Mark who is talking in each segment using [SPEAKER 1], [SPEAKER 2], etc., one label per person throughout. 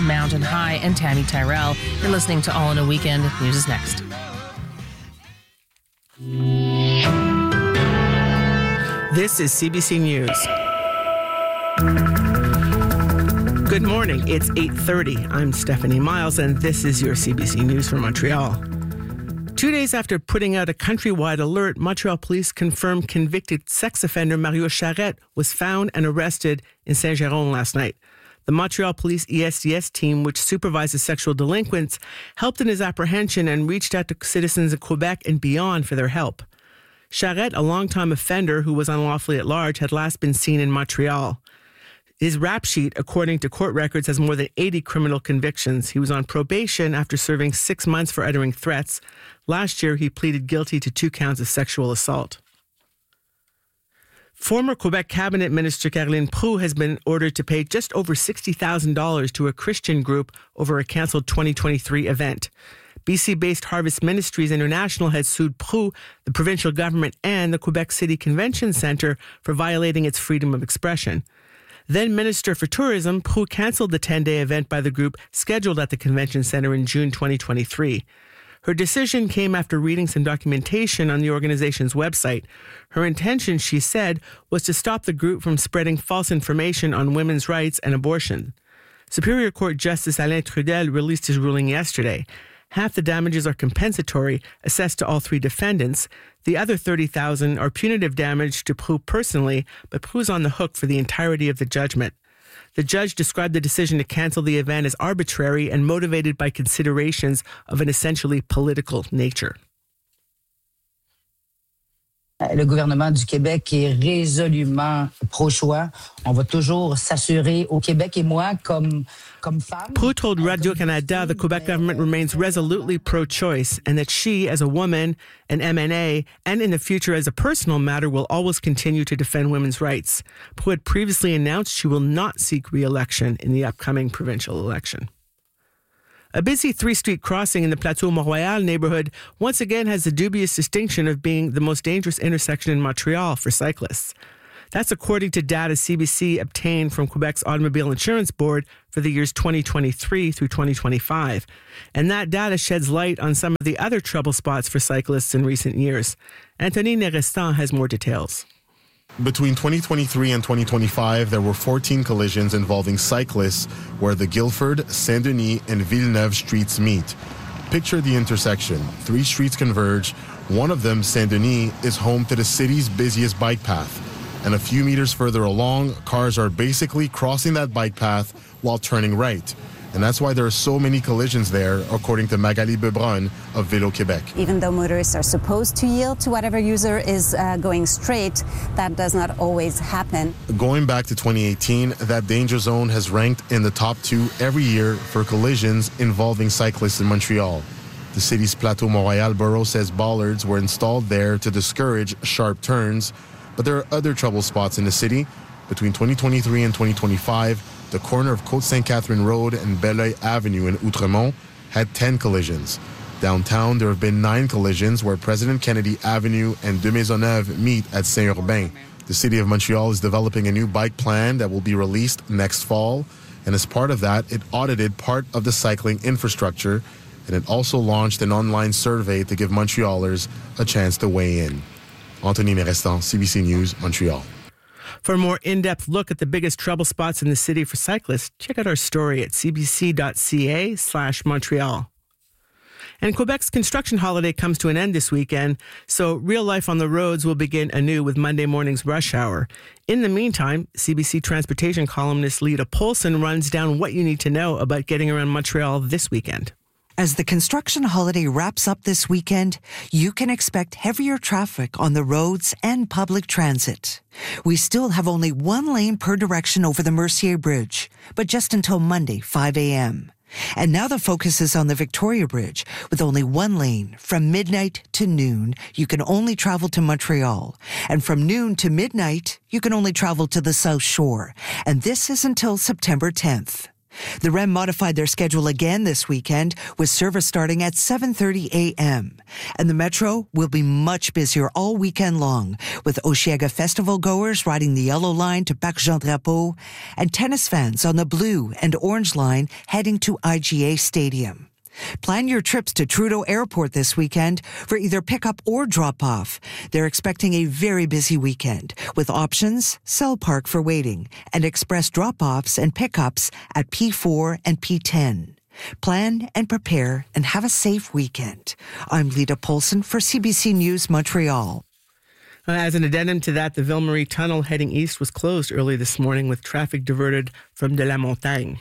[SPEAKER 1] Mountain High, and Tammy Tyrell. You're listening to All in a Weekend. News is next.
[SPEAKER 2] This is CBC News. Good morning. It's 8:30. I'm Stephanie Miles, and this is your CBC News from Montreal. 2 days after putting out a countrywide alert, Montreal police confirmed convicted sex offender Mario Charette was found and arrested in Saint-Jérôme last night. The Montreal Police ESDS team, which supervises sexual delinquents, helped in his apprehension and reached out to citizens in Quebec and beyond for their help. Charette, a longtime offender who was unlawfully at large, had last been seen in Montreal. His rap sheet, according to court records, has more than 80 criminal convictions. He was on probation after serving 6 months for uttering threats. Last year, he pleaded guilty to 2 counts of sexual assault. Former Quebec Cabinet Minister Caroline Proulx has been ordered to pay just over $60,000 to a Christian group over a cancelled 2023 event. BC-based Harvest Ministries International has sued Proulx, the provincial government, and the Quebec City Convention Centre for violating its freedom of expression. Then Minister for Tourism, Proulx cancelled the 10-day event by the group scheduled at the Convention Centre in June 2023. Her decision came after reading some documentation on the organization's website. Her intention, she said, was to stop the group from spreading false information on women's rights and abortion. Superior Court Justice Alain Trudel released his ruling yesterday. Half the damages are compensatory, assessed to all 3 defendants. The other $30,000 are punitive damage to Proulx personally, but Proulx is on the hook for the entirety of the judgment. The judge described the decision to cancel the event as arbitrary and motivated by considerations of an essentially political nature.
[SPEAKER 3] Le gouvernement du Québec est résolument pro-choix. On va toujours s'assurer au Québec et moi comme femme.
[SPEAKER 2] Proulx told Radio-Canada the Quebec government remains resolutely pro-choice and that she, as a woman, an MNA, and in the future as a personal matter, will always continue to defend women's rights. Proulx had previously announced she will not seek re-election in the upcoming provincial election. A busy 3-street crossing in the Plateau Mont-Royal neighborhood once again has the dubious distinction of being the most dangerous intersection in Montreal for cyclists. That's according to data CBC obtained from Quebec's Automobile Insurance Board for the years 2023 through 2025. And that data sheds light on some of the other trouble spots for cyclists in recent years. Anthony Nerestan has more details.
[SPEAKER 4] Between 2023 and 2025, there were 14 collisions involving cyclists where the Guildford, Saint-Denis, and Villeneuve streets meet. Picture the intersection. 3 streets converge. One of them, Saint-Denis, is home to the city's busiest bike path. And a few meters further along, cars are basically crossing that bike path while turning right. And that's why there are so many collisions there, according to Magali Bebrun of Vélo Québec.
[SPEAKER 5] Even though motorists are supposed to yield to whatever user is going straight, that does not always happen.
[SPEAKER 4] Going back to 2018, that danger zone has ranked in the top 2 every year for collisions involving cyclists in Montreal. The city's Plateau Mont-Royal borough says bollards were installed there to discourage sharp turns, but there are other trouble spots in the city. Between 2023 and 2025, the corner of Côte-Sainte-Catherine Road and Belleuil Avenue in Outremont had 10 collisions. Downtown, there have been 9 collisions where President Kennedy Avenue and de Maisonneuve meet at Saint-Urbain. The City of Montreal is developing a new bike plan that will be released next fall. And as part of that, it audited part of the cycling infrastructure. And it also launched an online survey to give Montrealers a chance to weigh in. Anthony Nerestan, CBC News, Montreal.
[SPEAKER 2] For a more in-depth look at the biggest trouble spots in the city for cyclists, check out our story at cbc.ca/Montreal. And Quebec's construction holiday comes to an end this weekend, so real life on the roads will begin anew with Monday morning's rush hour. In the meantime, CBC transportation columnist Lita Polson runs down what you need to know about getting around Montreal this weekend.
[SPEAKER 6] As the construction holiday wraps up this weekend, you can expect heavier traffic on the roads and public transit. We still have only 1 lane per direction over the Mercier Bridge, but just until Monday, 5 a.m. And now the focus is on the Victoria Bridge, with only 1 lane. From midnight to noon, you can only travel to Montreal. And from noon to midnight, you can only travel to the South Shore. And this is until September 10th. The REM modified their schedule again this weekend with service starting at 7:30 a.m. And the Metro will be much busier all weekend long, with Osheaga Festival goers riding the Yellow Line to Parc Jean-Drapeau and tennis fans on the Blue and Orange Line heading to IGA Stadium. Plan your trips to Trudeau Airport this weekend for either pickup or drop-off. They're expecting a very busy weekend with options, Cell Park for waiting, and express drop-offs and pickups at P4 and P10. Plan and prepare and have a safe weekend. I'm Lita Polson for CBC News Montreal.
[SPEAKER 2] As an addendum to that, the Ville Marie Tunnel heading east was closed early this morning with traffic diverted from De la Montagne.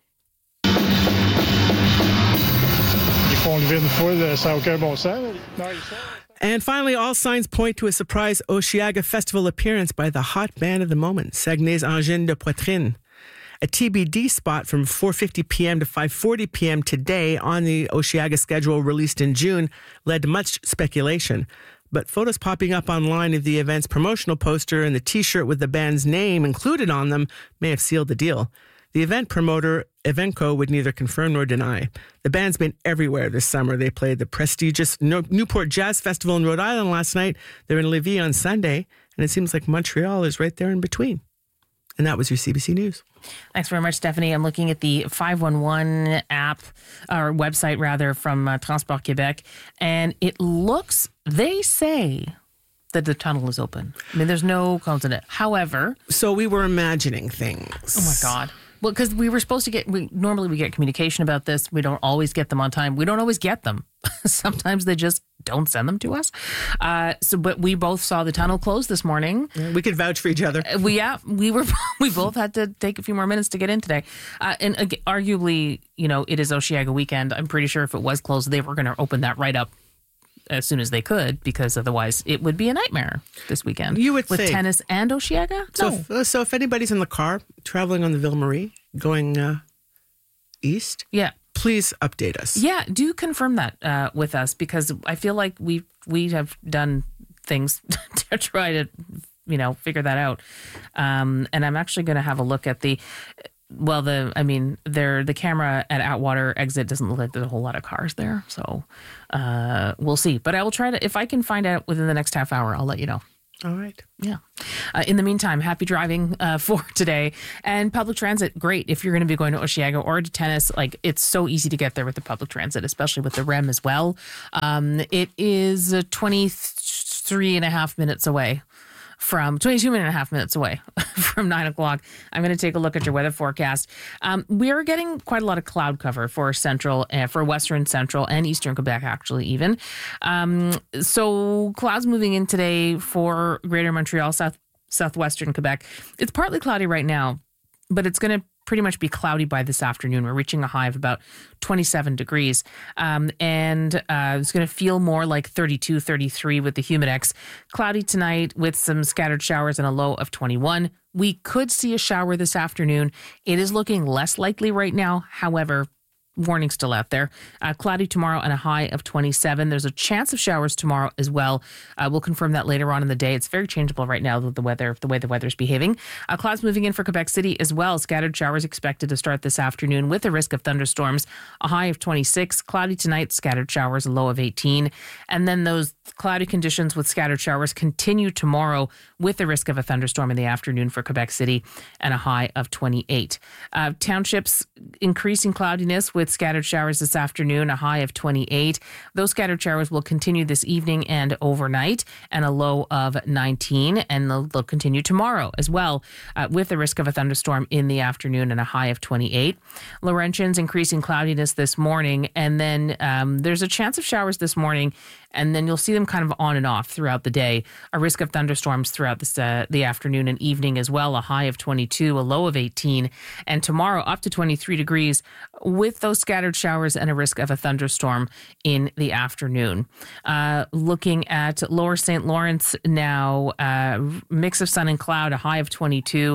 [SPEAKER 2] And finally, all signs point to a surprise Osheaga Festival appearance by the hot band of the moment, Saguenay's Angine de Poitrine. A TBD spot from 4:50 p.m. to 5:40 p.m. today on the Osheaga schedule released in June led to much speculation. But photos popping up online of the event's promotional poster and the T-shirt with the band's name included on them may have sealed the deal. The event promoter, Evenco, would neither confirm nor deny. The band's been everywhere this summer. They played the prestigious Newport Jazz Festival in Rhode Island last night. They're in Lévis on Sunday, and it seems like Montreal is right there in between. And that was your CBC News.
[SPEAKER 1] Thanks very much, Stephanie. I'm looking at the 511 app, or website rather, from Transport Québec, and it looks, they say, that the tunnel is open. I mean, there's no cones in it. However...
[SPEAKER 2] So we were imagining things.
[SPEAKER 1] Oh, my God. Well, because we were supposed to get, normally we get communication about this. We don't always get them on time. We don't always get them. Sometimes they just don't send them to us. But we both saw the tunnel close this morning.
[SPEAKER 2] Yeah, we could vouch for each other.
[SPEAKER 1] We both had to take a few more minutes to get in today. And arguably, it is Osheaga weekend. I'm pretty sure if it was closed, they were going to open that right up as soon as they could, because otherwise it would be a nightmare this weekend.
[SPEAKER 2] You would
[SPEAKER 1] with
[SPEAKER 2] think.
[SPEAKER 1] Tennis and Osheaga? No.
[SPEAKER 2] So if anybody's in the car traveling on the Ville Marie going east, please update us.
[SPEAKER 1] Yeah, do confirm that with us, because I feel like we have done things to try to figure that out. And I'm actually going to have a look at the camera at Atwater exit doesn't look like there's a whole lot of cars there. So we'll see. But I will try to, if I can find out within the next half hour, I'll let you know.
[SPEAKER 2] All right.
[SPEAKER 1] Yeah. In the meantime, happy driving for today. And public transit, great. If you're going to be going to Osheaga or to Tennis, it's so easy to get there with the public transit, especially with the REM as well. It is 22 and a half minutes away from 9 o'clock. I'm going to take a look at your weather forecast. We are getting quite a lot of cloud cover for Western, Central, and Eastern Quebec, actually, even. So clouds moving in today for Greater Montreal, Southwestern Quebec. It's partly cloudy right now, but it's going to pretty much be cloudy by this afternoon. We're reaching a high of about 27 degrees. And it's going to feel more like 32, 33 with the Humidex. Cloudy tonight with some scattered showers and a low of 21. We could see a shower this afternoon. It is looking less likely right now. However, warning still out there. Cloudy tomorrow and a high of 27. There's a chance of showers tomorrow as well. We'll confirm that later on in the day. It's very changeable right now, the way the weather's behaving. Clouds moving in for Quebec City as well. Scattered showers expected to start this afternoon with a risk of thunderstorms. A high of 26. Cloudy tonight, scattered showers, a low of 18. And then those cloudy conditions with scattered showers continue tomorrow with the risk of a thunderstorm in the afternoon for Quebec City and a high of 28. Townships increasing cloudiness with scattered showers this afternoon, a high of 28. Those scattered showers will continue this evening and overnight, and a low of 19. And they'll continue tomorrow as well, with the risk of a thunderstorm in the afternoon and a high of 28. Laurentians increasing cloudiness this morning, and then there's a chance of showers this morning, and then you'll see them kind of on and off throughout the day. A risk of thunderstorms throughout the afternoon and evening as well, a high of 22, a low of 18. And tomorrow up to 23 degrees with those scattered showers and a risk of a thunderstorm in the afternoon. Looking at Lower St. Lawrence now, mix of sun and cloud, a high of 22.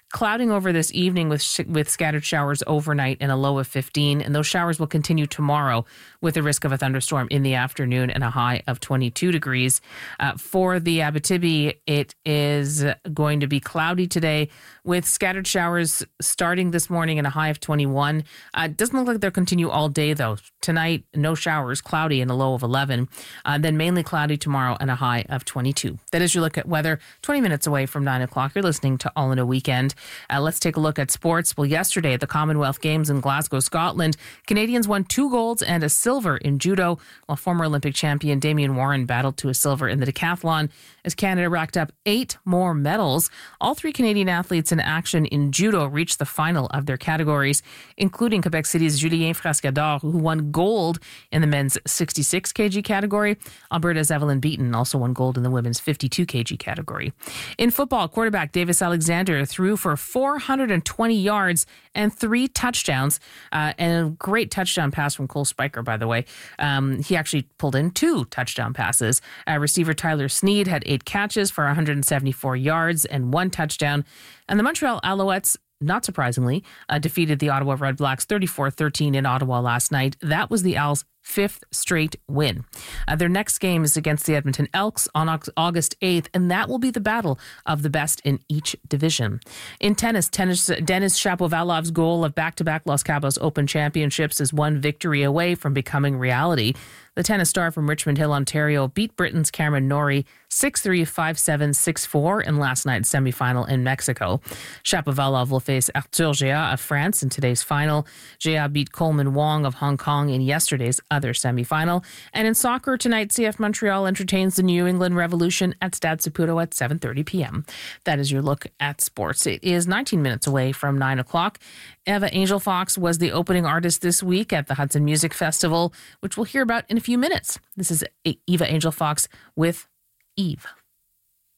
[SPEAKER 1] clouding over this evening with scattered showers overnight and a low of 15. And those showers will continue tomorrow with the risk of a thunderstorm in the afternoon and a high of 22 degrees. For the Abitibi, it is going to be cloudy today with scattered showers starting this morning and a high of 21. It doesn't look like they'll continue all day, though. Tonight, no showers, cloudy and a low of 11. Then mainly cloudy tomorrow and a high of 22. That is your look at weather. 20 minutes away from 9 o'clock. You're listening to All in a Weekend. Let's take a look at sports. Well, yesterday at the Commonwealth Games in Glasgow, Scotland, Canadians won 2 golds and a silver in judo, while former Olympic champion Damien Warren battled to a silver in the decathlon as Canada racked up 8 more medals. All 3 Canadian athletes in action in judo reached the final of their categories, including Quebec City's Julien Frascador, who won gold in the men's 66 kg category. Alberta's Evelyn Beaton also won gold in the women's 52 kg category. In football, quarterback Davis Alexander threw for 420 yards and 3 touchdowns, and a great touchdown pass from Cole Spiker, by the way. He actually pulled in 2 touchdown passes. Receiver Tyler Sneed had 8 catches for 174 yards and 1 touchdown. And the Montreal Alouettes, not surprisingly, defeated the Ottawa Redblacks 34-13 in Ottawa last night. That was the Owls' 5th straight win. Their next game is against the Edmonton Elks on August 8th, and that will be the battle of the best in each division. In tennis, Denis Shapovalov's goal of back-to-back Los Cabos Open Championships is 1 victory away from becoming reality. The tennis star from Richmond Hill, Ontario, beat Britain's Cameron Norrie 6-3, 5-7, 6-4 in last night's semifinal in Mexico. Shapovalov will face Arthur Géa of France in today's final. Géa beat Coleman Wong of Hong Kong in yesterday's other semifinal. And in soccer tonight, CF Montreal entertains the New England Revolution at Stade Saputo at 7:30 p.m. That is your look at sports. It is 19 minutes away from 9 o'clock. Eva Angel Fox was the opening artist this week at the Hudson Music Festival, which we'll hear about in a few minutes. This is Eva Angel Fox with Eve.